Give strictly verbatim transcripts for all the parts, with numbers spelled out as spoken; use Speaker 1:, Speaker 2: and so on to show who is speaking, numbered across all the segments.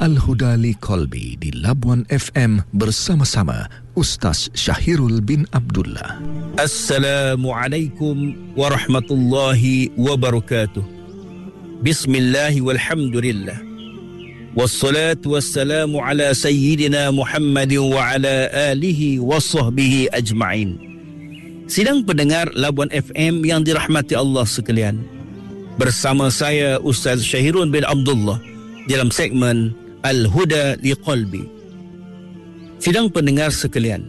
Speaker 1: Al-Huda Liqalbi di Labuan F M bersama-sama Ustaz Syahirul bin Abdullah.
Speaker 2: Assalamualaikum warahmatullahi wabarakatuh. Bismillah walhamdulillah. Wassalatu wassalamu ala sayyidina Muhammadin wa ala alihi wa sahbihi ajma'in. Sidang pendengar Labuan F M yang dirahmati Allah sekalian. Bersama saya Ustaz Syahirul bin Abdullah dalam segmen Al-Huda Liqalbi. Sidang pendengar sekalian,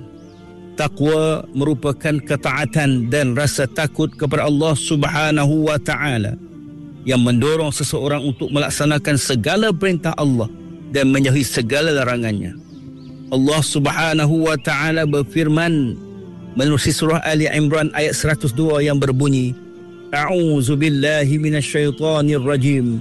Speaker 2: takwa merupakan ketaatan dan rasa takut kepada Allah Subhanahu wa taala yang mendorong seseorang untuk melaksanakan segala perintah Allah dan menjauhi segala larangannya. Allah Subhanahu wa taala berfirman menerusi surah Ali Imran ayat seratus dua yang berbunyi, A'udzu billahi minasyaitonir rajim.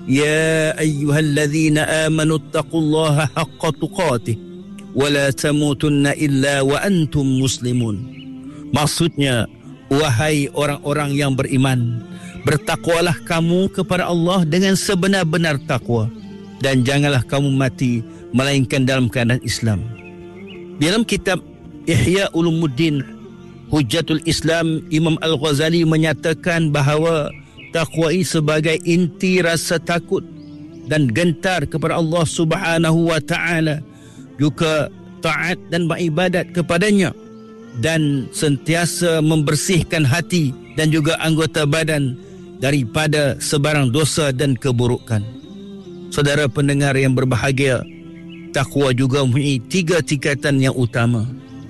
Speaker 2: Ya ayyuhalladzina amanu taqullaha haqqa tuqatih wa la tamutunna illa wa antum muslimun. Maksudnya, wahai orang-orang yang beriman, bertakwalah kamu kepada Allah dengan sebenar-benar takwa dan janganlah kamu mati melainkan dalam keadaan Islam. Dalam kitab Ihya Ulumuddin Hujjatul Islam, Imam Al-Ghazali menyatakan bahawa takwa ini sebagai inti rasa takut dan gentar kepada Allah Subhanahu wa taala, juga taat dan beribadat kepadanya, dan sentiasa membersihkan hati dan juga anggota badan daripada sebarang dosa dan keburukan. Saudara pendengar yang berbahagia, takwa juga mempunyai tiga tingkatan yang utama,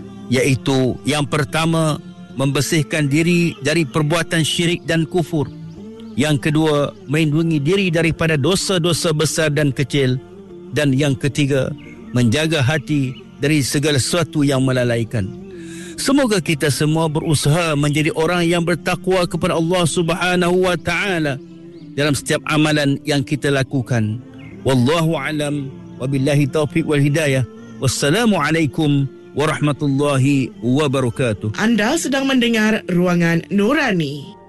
Speaker 2: iaitu yang pertama, membersihkan diri dari perbuatan syirik dan kufur. Yang kedua, melindungi diri daripada dosa-dosa besar dan kecil. Dan yang ketiga, menjaga hati dari segala sesuatu yang melalaikan. Semoga kita semua berusaha menjadi orang yang bertakwa kepada Allah Subhanahu wa taala dalam setiap amalan yang kita lakukan. Wallahu alam, wabillahi taufiq wal hidayah. Wassalamualaikum warahmatullahi wabarakatuh.
Speaker 3: Anda sedang mendengar Ruangan Nurani.